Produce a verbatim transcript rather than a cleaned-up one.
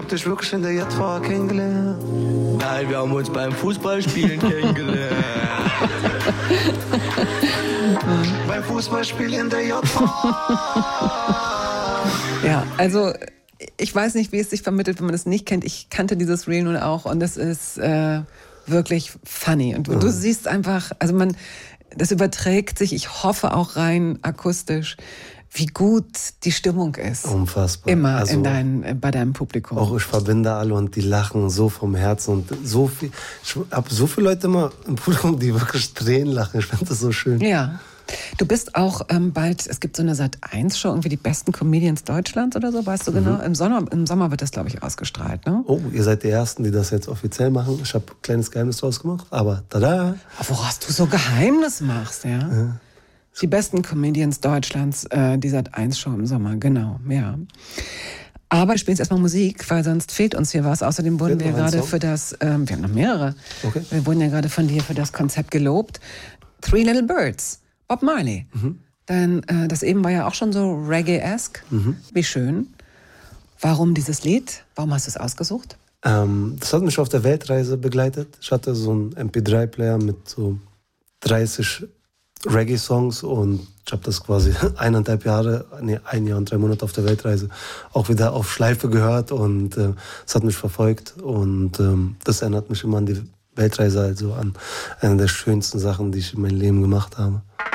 hab dich wirklich in der J V A kennengelernt. Nein, wir haben uns beim Fußballspielen kennengelernt. Beim Fußballspielen in der J V A. Ja, also ich weiß nicht, wie es sich vermittelt, wenn man das nicht kennt. Ich kannte dieses Reel nun auch und es ist äh, wirklich funny. Und du, du siehst einfach, also man, das überträgt sich, ich hoffe auch rein akustisch, wie gut die Stimmung ist. Unfassbar. Immer also, in dein, bei deinem Publikum. Auch ich verbinde alle und die lachen so vom Herzen und so viel. Ich habe so viele Leute immer im Publikum, die wirklich Tränen lachen. Ich finde das so schön. Ja. Du bist auch ähm, bald, es gibt so eine Sat eins Show, irgendwie die besten Comedians Deutschlands oder so, weißt du genau? Mhm. Im Sommer, im Sommer wird das, glaube ich, ausgestrahlt, ne? Oh, ihr seid die Ersten, die das jetzt offiziell machen. Ich habe ein kleines Geheimnis draus gemacht, aber tada! Woraus du so Geheimnis machst, ja? ja. Die besten Comedians Deutschlands, äh, die Sat eins Show im Sommer, genau, ja. Aber wir spielen jetzt erstmal Musik, weil sonst fehlt uns hier was. Außerdem wurden wir gerade für das, ähm, wir haben noch mehrere, okay. Wir wurden ja gerade von dir für das Konzept gelobt. Three Little Birds. Bob Marley. Mhm. Denn äh, das eben war ja auch schon so Reggae-esque. Mhm. Wie schön. Warum dieses Lied? Warum hast du es ausgesucht? Ähm, das hat mich auf der Weltreise begleitet. Ich hatte so einen M P drei Player mit so dreißig Reggae-Songs und ich habe das quasi eineinhalb Jahre, nee, ein Jahr und drei Monate auf der Weltreise auch wieder auf Schleife gehört und äh, es hat mich verfolgt und ähm, das erinnert mich immer an die Weltreise, also an eine der schönsten Sachen, die ich in meinem Leben gemacht habe.